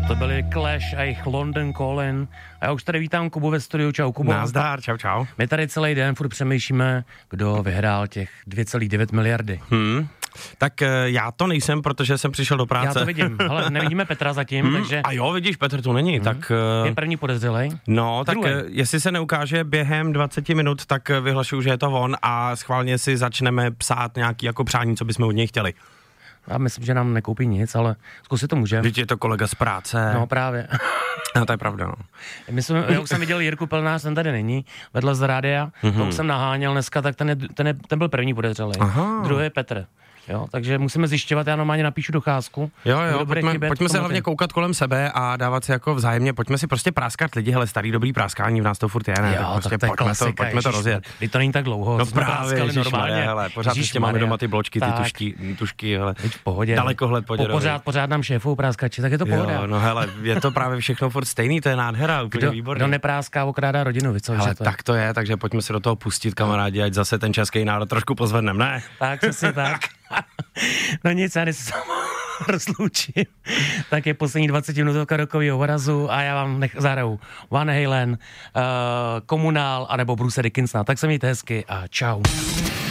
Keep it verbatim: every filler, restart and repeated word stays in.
To byli Clash a jejich London Calling. A já už tady vítám Kubu ve studiu. Čau, Kubo. Nazdar, čau, čau. My tady celý den furt přemýšlíme, kdo vyhrál těch dvě celé devět miliardy. Hmm. Tak já to nejsem, protože jsem přišel do práce. Já to vidím, ale nevidíme Petra zatím, hmm. takže... A jo, vidíš, Petr tu není, hmm. tak... Je první podezřelej. No, tak Druhý. jestli se neukáže během dvacet minut, tak vyhlašuju, že je to on a schválně si začneme psát nějaký jako přání, co bychom od něj chtěli. Já myslím, že nám nekoupí nic, ale zkusit to můžeme. Vždyť je to kolega z práce. No právě. No, to je pravda, no. Myslím, já už jsem viděl Jirku Pelnář, ten tady není, vedle z rádia, mm-hmm. to už jsem naháněl dneska, tak ten, je, ten, je, ten byl první podezřelej. Druhý je Petr. Jo, takže musíme zjišťovat, já normálně napíšu docházku. Jo, jo, pojďme, pojďme se hlavně koukat kolem sebe a dávat si jako vzájemně, pojďme si prostě práskat lidi, hele, starý dobrý práskání, v nás to furt je, ne? Jo, tak prostě tak to je pojďme, klasika, to, pojďme to rozjet. Teď to není tak dlouho. No právě, ježišmarja, hele, pořád ještě máme doma ty bločky, ty tušky, tušky, hele. Teď v pohodě. Dalekohled poděrový. Po, pořád, pořád nám šéfou práskači, tak je to pohoda. Jo, no hele, je to právě všechno furt stejný, to je nádhera, úplně kdo, výborný. Kdo nepráská, okrádá rodinu, víc, hele, to tak to je, takže pojďme si do toho pustit, kamarádi, ať zase ten český národ trošku pozvednem, ne? Tak, přesně tak. No nic, já než se rozloučím, tak je poslední dvacet minutovka rokovýho orazu a já vám nech zahraju Van Halen, uh, Komunál anebo Bruce Dickinsona. Tak se mějte hezky a čau.